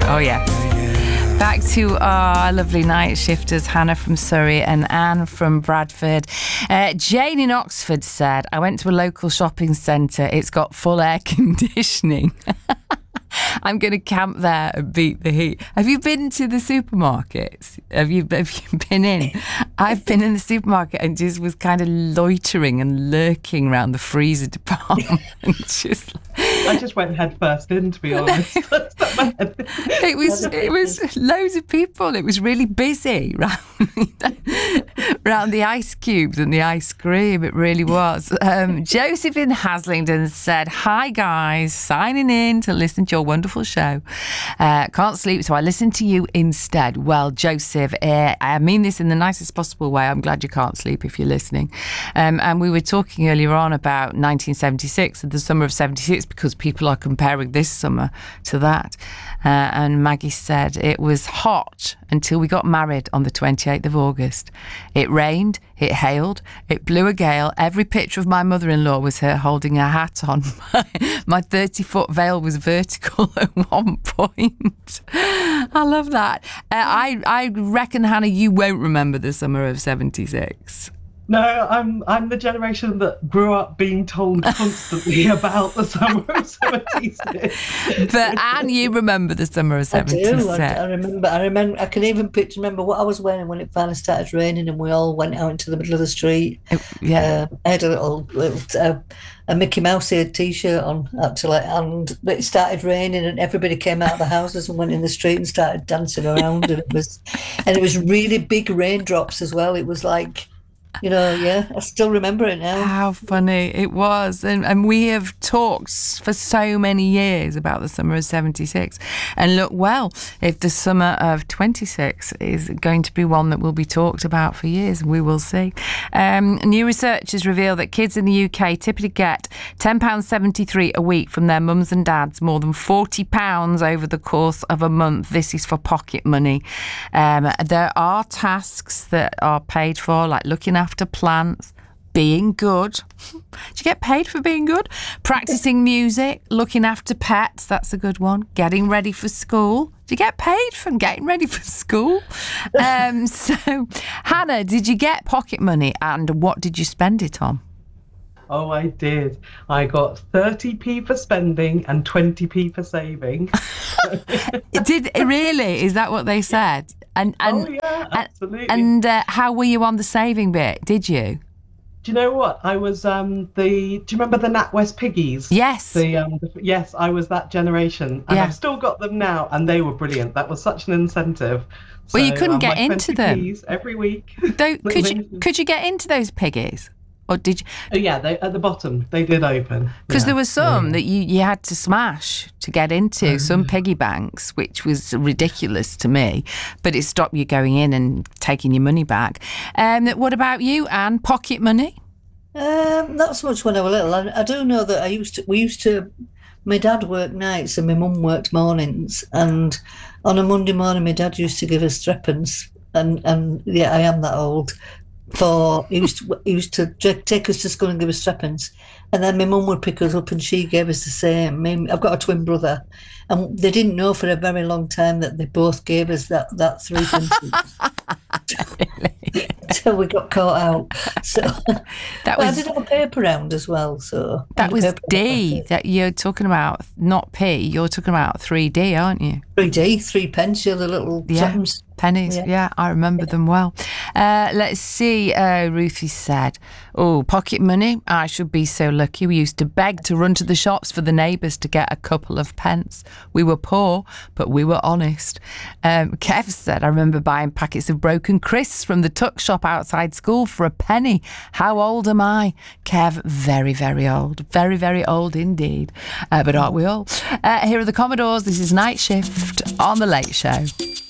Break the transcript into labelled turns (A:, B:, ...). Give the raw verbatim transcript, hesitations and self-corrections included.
A: Oh, yes. Back to our lovely night shifters, Hannah from Surrey and Anne from Bradford. Uh, Jane in Oxford said, I went to a local shopping centre. It's got full air conditioning. I'm going to camp there and beat the heat. Have you been to the supermarkets? Have you, have you been in? I've been in the supermarket and just was kind of loitering and lurking around the freezer department. just
B: I just went head first in, to be honest.
A: it was it was loads of people. It was really busy around, around the ice cubes and the ice cream. It really was. Um, Joseph in Haslingden said, hi guys, signing in to listen to your wonderful show. Uh, can't sleep, so I listen to you instead. Well, Joseph, uh, I mean this in the nicest possible way. I'm glad you can't sleep if you're listening. Um, and we were talking earlier on about nineteen seventy-six and the summer of seventy-six because people are comparing this summer to that. Uh, and Maggie said it was hot until we got married on the twenty-eighth of August. It rained, it hailed, it blew a gale. Every picture of my mother-in-law was her holding her hat on. My thirty-foot veil was vertical at one point. I love that. Uh, I, I reckon, Hannah, you won't remember the summer of seventy-six.
B: No, I'm I'm the generation that grew up being told constantly about the summer of seventy-six.
A: But Anne, you remember the summer of seventy-six?
C: I do. I, I remember. I remember. I can even picture, remember what I was wearing when it finally started raining, and we all went out into the middle of the street.
A: It, yeah,
C: uh, I had a little, little uh, a Mickey Mouse eared T-shirt on actually, and it started raining, and everybody came out of the houses and went in the street and started dancing around, and it was, and it was really big raindrops as well. It was like. You know, yeah, I still remember it now.
A: How funny it was. And, and we have talked for so many years about the summer of seventy-six. And look, well, if the summer of twenty-six is going to be one that will be talked about for years, we will see. Um, new research has revealed that kids in the U K typically get ten pounds seventy-three a week from their mums and dads, more than forty pounds over the course of a month. This is for pocket money. Um, there are tasks that are paid for, like looking after after plants, being good. Do you get paid for being good? Practicing music, looking after pets, that's a good one. Getting ready for school. Do you get paid for getting ready for school? Um, so, Hannah, did you get pocket money and what did you spend it on?
B: Oh, I did. I got thirty p for spending and twenty p for saving.
A: Did really? Is that what they said? And, and,
B: oh, yeah, absolutely.
A: And uh, how were you on the saving bit? Did you?
B: Do you know what? I was um, the. Do you remember the NatWest Piggies?
A: Yes.
B: The, um, the yes, I was that generation, and
A: yeah.
B: I've still got them now, and they were brilliant. That was such an incentive.
A: Well,
B: so,
A: you couldn't
B: um,
A: get into them
B: every week.
A: Though, could you? Could you get into those piggies? Or did you?
B: Oh, yeah, they, at the bottom they did open.
A: Because
B: yeah.
A: there were some
B: yeah.
A: that you, you had to smash to get into, oh. some piggy banks, which was ridiculous to me, but it stopped you going in and taking your money back. Um, what about you, Anne? Pocket money?
C: Um, not so much when I was little. I, I do know that I used to. We used to. My dad worked nights and my mum worked mornings, and on a Monday morning, my dad used to give us threepence, and and yeah, I am that old. For he used to, he used to take us to school and give us threepence, and then my mum would pick us up and she gave us the same. I've got a twin brother, and they didn't know for a very long time that they both gave us that that threepence until we got caught out. So that was. I did have a paper round as well. So
A: that was D that you're talking about, not P. You're talking about three D, aren't you?
C: Three D, three pence. Yeah, the little
A: yeah.
C: somethings.
A: Pennies, yeah. yeah, I remember yeah. them well. Uh, let's see, uh, Ruthie said, oh, pocket money, I should be so lucky. We used to beg to run to the shops for the neighbours to get a couple of pence. We were poor, but we were honest. Um, Kev said, I remember buying packets of broken crisps from the tuck shop outside school for a penny. How old am I? Kev, very, very old. Very, very old indeed. Uh, but aren't we all? Uh, here are the Commodores. This is Night Shift on The Late Show.